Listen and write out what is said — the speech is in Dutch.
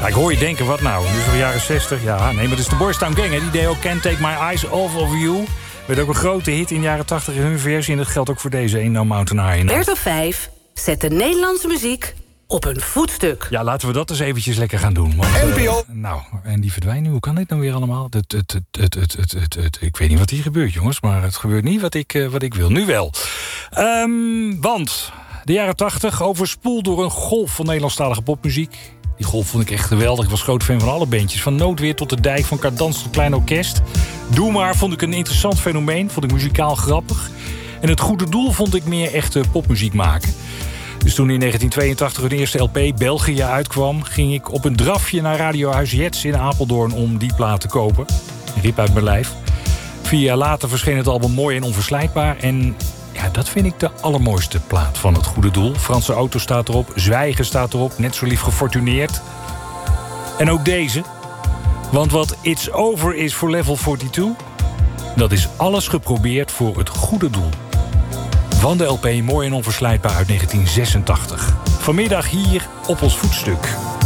Ik hoor je denken, wat nou? Nu is het de jaren 60. Ja, nee, maar het is de Boys Town Gang. Hè? Die deed ook Can't Take My Eyes Off of You. Werd ook een grote hit in de jaren 80 in hun versie. En dat geldt ook voor deze Ain't No Mountain High Enough. Bert of 5 zet de Nederlandse muziek op een voetstuk. Ja, laten we dat eens eventjes lekker gaan doen. Want, NPO. Nou, en die verdwijnt nu. Hoe kan dit nou weer allemaal? Ik weet niet wat hier gebeurt, jongens. Maar het gebeurt niet wat ik wil. Nu wel. Want de jaren 80 overspoeld door een golf van Nederlandstalige popmuziek. Die golf vond ik echt geweldig. Ik was groot fan van alle bandjes. Van Noodweer tot de Dijk, van Cardans tot Klein Orkest. Doe maar vond ik een interessant fenomeen. Vond ik muzikaal grappig. En Het Goede Doel vond ik meer echte popmuziek maken. Dus toen in 1982 hun eerste LP België uitkwam, ging ik op een drafje naar Radiohuis Jets in Apeldoorn om die plaat te kopen. Riep uit mijn lijf. 4 jaar later verscheen het album Mooi en Onverslijtbaar. En ja, dat vind ik de allermooiste plaat van Het Goede Doel. Franse Auto staat erop, Zwijgen staat erop, Net zo lief gefortuneerd. En ook deze. Want wat It's Over is voor Level 42, dat is alles geprobeerd voor het goede doel. Van de LP Mooi en Onverslijtbaar uit 1986. Vanmiddag hier op ons voetstuk.